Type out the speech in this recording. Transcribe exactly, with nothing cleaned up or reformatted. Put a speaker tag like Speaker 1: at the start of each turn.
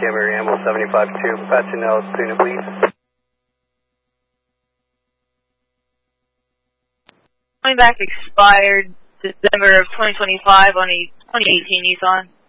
Speaker 1: Camry Amble seventy-five two, patching now, unit please.
Speaker 2: Coming back expired December of twenty twenty-five on a twenty eighteen Nissan.